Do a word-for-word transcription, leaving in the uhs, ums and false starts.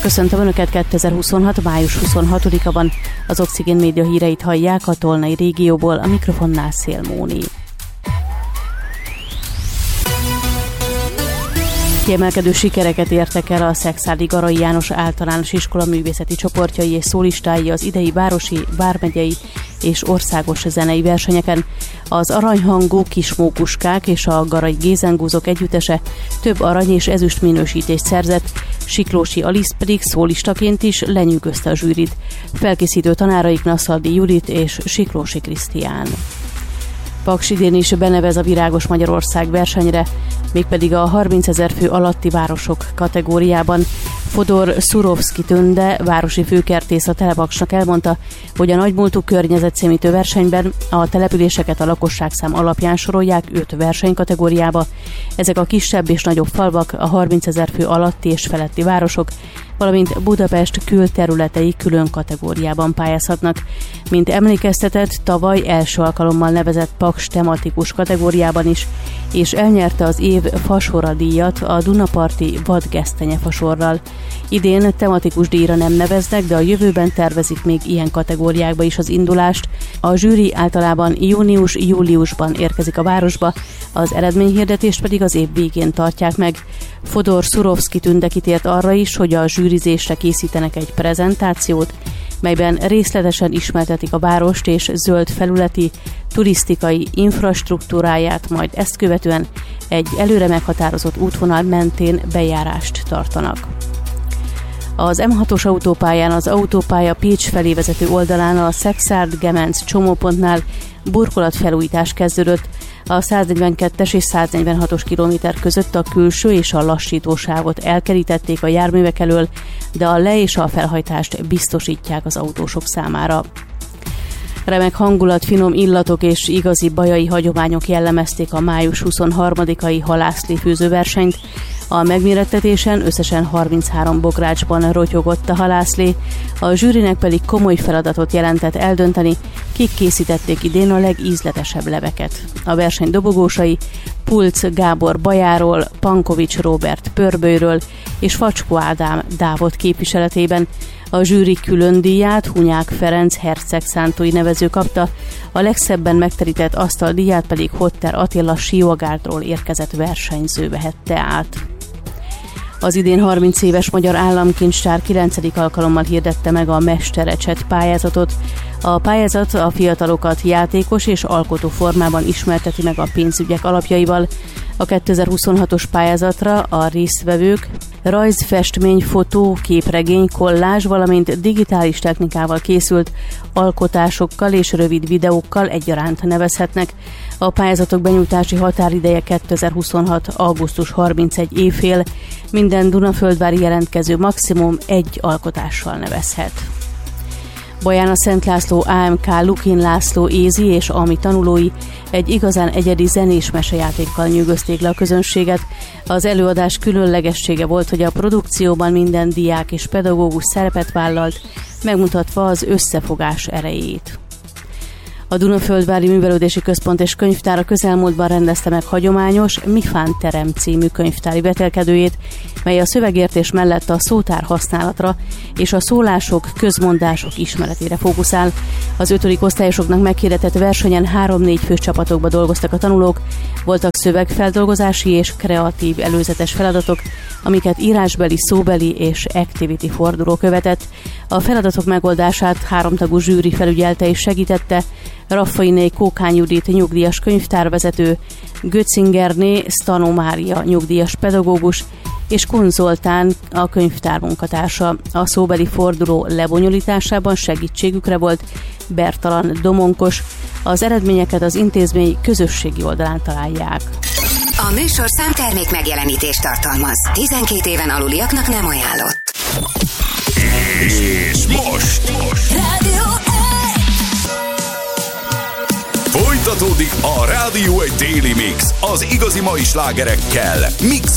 Köszöntöm Önöket, kétezer-huszonhat. május huszonhatodika van. Az Oxigén Média híreit hallják a Tolnai régióból, a mikrofonnál Szél Móni. Kiemelkedő sikereket értek el a Szekszárdi Garai János Általános Iskola művészeti csoportjai és szólistái az idei városi, vármegyei és országos zenei versenyeken. Az aranyhangú Kismókuskák és a Garai Gézengúzok együttese több arany és ezüst minősítést szerzett, Siklósi Alisz pedig szólistaként is lenyűgözte a zsűrit. Felkészítő tanáraik Nasszaldi Judit és Siklósi Krisztián. Paks idén is benevez a Virágos Magyarország versenyre, mégpedig a harmincezer fő alatti városok kategóriában. Fodor Szurovszki Tünde, városi főkertész a Telepaksnak elmondta, hogy a nagymúltú környezetszémítő versenyben a településeket a lakosságszám alapján sorolják öt versenykategóriába. Ezek a kisebb és nagyobb falvak, a harmincezer fő alatti és feletti városok, valamint Budapest külterületei külön kategóriában pályázhatnak. Mint emlékeztetett, tavaly első alkalommal nevezett Paks tematikus kategóriában is, és elnyerte az év fasorra díjat a Dunaparti vadgesztenye fasorral. Idén tematikus díjra nem neveznek, de a jövőben tervezik még ilyen kategóriákba is az indulást. A zsűri általában június-júliusban érkezik a városba, az eredményhirdetést pedig az év végén tartják meg. Fodor Szurovszki Tünde kitért arra is, hogy a zsűrizésre készítenek egy prezentációt, melyben részletesen ismertetik a várost és zöld felületi, turisztikai infrastruktúráját, majd ezt követően egy előre meghatározott útvonal mentén bejárást tartanak. Az em hatos autópályán az autópálya Pécs felé vezető oldalán a Szekszárd-Gemenc csomópontnál burkolatfelújítás kezdődött. A száznegyvenkettes és száznegyvenhatos kilométer között a külső és a lassítósávot elkerítették a járművek elől, de a le- és a felhajtást biztosítják az autósok számára. Remek hangulat, finom illatok és igazi bajai hagyományok jellemezték a május huszonharmadikai halászléfőző versenyt. A megmérettetésen összesen harminchárom bográcsban rotyogott a halászlé, a zsűrinek pedig komoly feladatot jelentett eldönteni, kik készítették idén a legízletesebb leveket. A verseny dobogósai Pulc Gábor Bajáról, Pankovics Róbert Pörbölyről és Facskó Ádám Dávod képviseletében. A zsűri külön díját Hunyák Ferenc herceg szántói nevező kapta, a legszebben megterített asztaldíját pedig Hotter Attila Siogárdról érkezett versenyző vehette át. Az idén harminc éves magyar államkincstár kilencedik alkalommal hirdette meg a Mesterecset pályázatot. A pályázat a fiatalokat játékos és alkotó formában ismerteti meg a pénzügyek alapjaival. A kétezer-huszonhatos pályázatra a résztvevők rajz, festmény, fotó, képregény, kollázs, valamint digitális technikával készült alkotásokkal és rövid videókkal egyaránt nevezhetnek. A pályázatok benyújtási határideje kétezer-huszonhat. augusztus harmincegyedike éjfél. Minden dunaföldvári jelentkező maximum egy alkotással nevezhet. Baján Szent László á em ká Lukin László Ézi és Ami tanulói egy igazán egyedi zenés mesejátékkal nyűgözték le a közönséget. Az előadás különlegessége volt, hogy a produkcióban minden diák és pedagógus szerepet vállalt, megmutatva az összefogás erejét. A Dunaföldvári Művelődési Központ és Könyvtár a közelmúltban rendezte meg hagyományos Mifán Terem című könyvtári vetélkedőjét, mely a szövegértés mellett a szótár használatra és a szólások, közmondások ismeretére fókuszál. Az ötödik osztályosoknak meghirdetett versenyen három-négy fős csapatokba dolgoztak a tanulók, voltak szövegfeldolgozási és kreatív előzetes feladatok, amiket írásbeli, szóbeli és activity forduló követett. A feladatok megoldását háromtagú zsűri felügyelte és segítette, Raffainé Kókány Judit nyugdíjas könyvtárvezető, Götzingerné Sztanó Mária nyugdíjas pedagógus és Kun Zoltán a könyvtár munkatársa. A szóbeli forduló lebonyolításában segítségükre volt Bertalan Domonkos. Az eredményeket az intézmény közösségi oldalán találják. A műsor számtermék megjelenítést tartalmaz. tizenkét éven aluliaknak nem ajánlott. És most! most. Rádió Folytatódik a Rádió egy Daily Mix az igazi mai slágerekkel. Mix